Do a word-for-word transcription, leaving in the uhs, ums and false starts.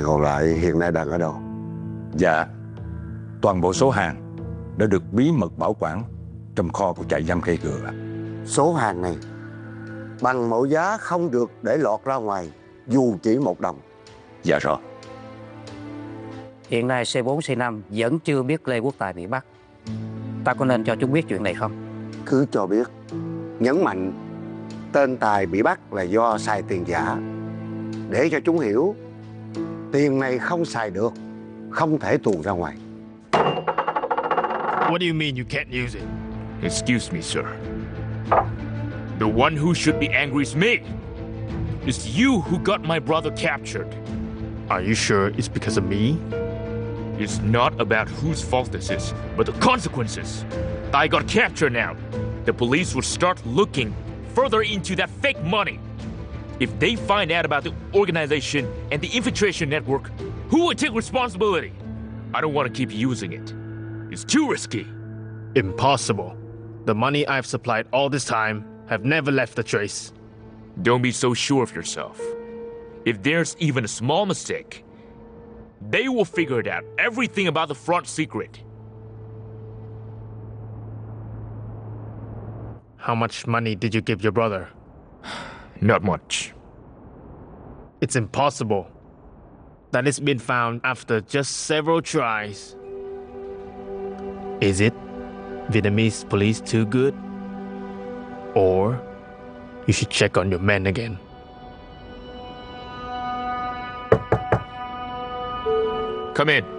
còn lại hiện nay đang ở đâu? Dạ, toàn bộ số hàng đã được bí mật bảo quản trong kho của trại giam Cây Gừa. Số hàng này bằng mẫu giá không được để lọt ra ngoài dù chỉ một đồng. Dạ rõ. Hiện nay C bốn C năm vẫn chưa biết Lê Quốc Tài bị bắt. Ta có nên cho chúng biết chuyện này không? Cứ cho biết. Nhấn mạnh tên Tài bị bắt là do xài tiền giả, để cho chúng hiểu tiền này không xài được, không thể tuồn ra ngoài. What do you mean you can't use it? Excuse me, sir. The one who should be angry is me. It's you who got my brother captured. Are you sure it's because of me? It's not about whose fault this is, but the consequences. I got captured now. The police will start looking further into that fake money. If they find out about the organization and the infiltration network, who will take responsibility? I don't want to keep using it. It's too risky. Impossible. The money I've supplied all this time have never left a trace. Don't be so sure of yourself. If there's even a small mistake, they will figure it out. Everything about the front secret. How much money did you give your brother? Not much. It's impossible. That it's been found after just several tries. Is it Vietnamese police too good? Or you should check on your men again. Come in.